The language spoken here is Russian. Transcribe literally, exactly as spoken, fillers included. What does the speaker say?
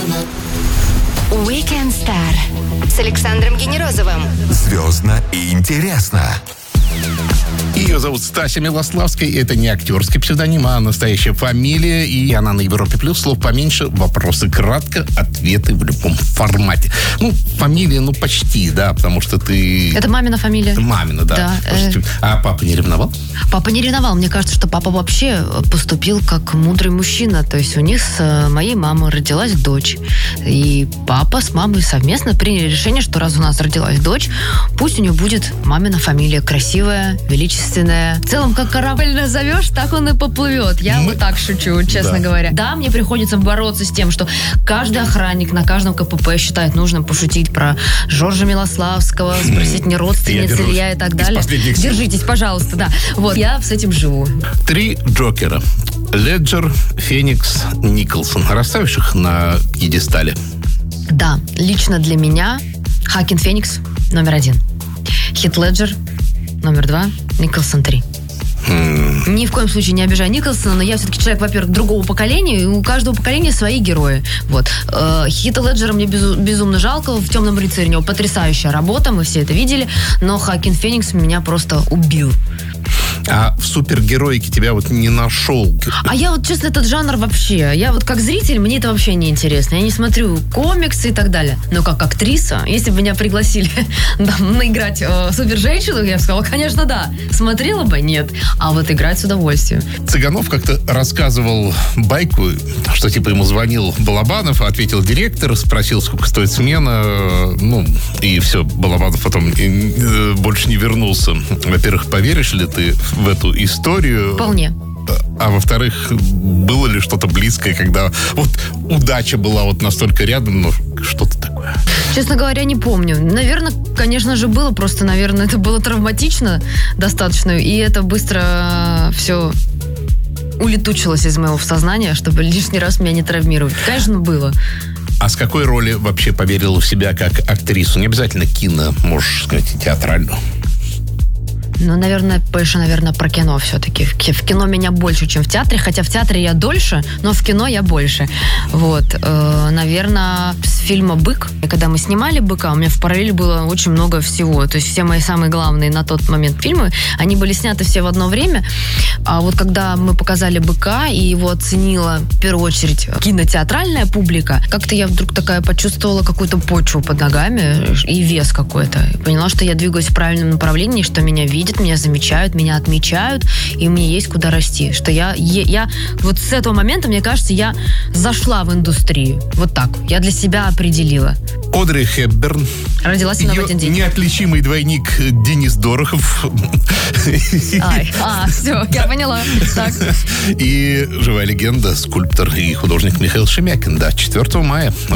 Weekend Star с Александром Генерозовым. Звездно и интересно. Ее зовут Стася Милославская. Это не актерский псевдоним, а настоящая фамилия. И она на Европе Плюс. Слов поменьше, вопросы кратко, ответы в любом формате. Ну, фамилия, ну, почти, да, потому что ты... Это мамина фамилия. Мамина, да. Да, э... А папа не ревновал? Папа не ревновал. Мне кажется, что папа вообще поступил как мудрый мужчина. То есть у них с моей мамой родилась дочь. И папа с мамой совместно приняли решение, что раз у нас родилась дочь, пусть у нее будет мамина фамилия красивая, величественная. В целом, как корабль назовешь, так он и поплывет. Я Мы... вот так шучу, честно да. говоря. Да, мне приходится бороться с тем, что каждый охранник на каждом КПП считает нужным пошутить про Жоржа Милославского, спросить, не родственница ли я и так далее. Держитесь, пожалуйста, да. Вот, я с этим живу. Три Джокера. Леджер, Феникс, Николсон. Расставишь их на пьедестале? Да, лично для меня Хоакин Феникс номер один. Хит Леджер номер два, Николсон три. Mm. Ни в коем случае не обижаю Николсона, но я все-таки человек, во-первых, другого поколения, и у каждого поколения свои герои. Вот. Хита Леджера мне безу- безумно жалко. В «Темном рыцаре» у него потрясающая работа, мы все это видели, но Хоакин Феникс меня просто убил. А в супергероике тебя вот не нашел? А я вот, честно, этот жанр вообще... Я вот как зритель, мне это вообще не интересно. Я не смотрю комиксы и так далее. Но как актриса, если бы меня пригласили да, наиграть э, супер-женщину, я бы сказала, конечно, да. Смотрела бы? Нет. А вот играть с удовольствием. Цыганов как-то рассказывал байку, что типа ему звонил Балабанов, ответил директор, спросил, сколько стоит смена. Ну, и все, Балабанов потом больше не вернулся. Во-первых, поверишь ли ты в эту историю? Вполне. А во-вторых, было ли что-то близкое, когда вот удача была вот настолько рядом, но что-то такое? Честно говоря, не помню. Наверное, конечно же, было, просто, наверное, это было травматично достаточно, и это быстро все улетучилось из моего сознания, чтобы лишний раз меня не травмировать. Конечно, было. А с какой роли вообще поверила в себя как актрису? Не обязательно кино, можешь сказать, театральную. Ну, наверное, больше, наверное, про кино все-таки. В кино меня больше, чем в театре. Хотя в театре я дольше, но в кино я больше. Вот. Э, наверное, с фильма «Бык». И когда мы снимали «Быка», у меня в параллели было очень много всего. То есть все мои самые главные на тот момент фильмы, они были сняты все в одно время. А вот когда мы показали «Быка», и его оценила, в первую очередь, кинотеатральная публика, как-то я вдруг такая почувствовала какую-то почву под ногами и вес какой-то. И поняла, что я двигаюсь в правильном направлении, что меня видят, меня замечают, меня отмечают, и мне есть куда расти. Что я, я вот с этого момента, мне кажется, я зашла в индустрию. Вот так. Я для себя определила. Одри Хепберн. Родилась она в один день. Неотличимый двойник Денис Дорохов. Ай, а, все, я поняла. Так. И живая легенда, скульптор и художник Михаил Шемякин. Да, четвёртого мая.